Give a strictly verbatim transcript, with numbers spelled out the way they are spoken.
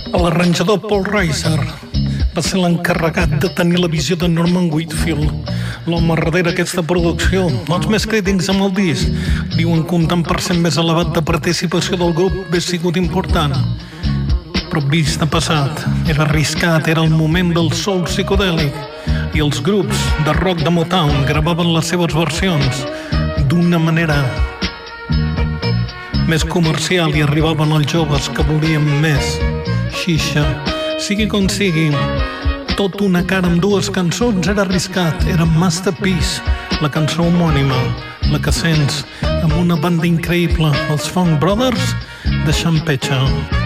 L'arranjador Paul Reiser va ser l'encarregat de tenir la visió de Norman Whitfield, l'home darrere aquesta producció. Els més crítics amb el disc diuen que un tant per cent més elevat de participació del grup hauria sigut important. Però vist de passat, era arriscat, era el moment del soul psicodèlic i els grups de rock de Motown gravaven les seves versions d'una manera més comercial i arribaven als joves que volien més xixa. Sigui com sigui, tot una cara amb dues cançons era arriscat, era Masterpiece, la cançó homònima, la que sents amb una banda increïble, els Funk Brothers de Campeche.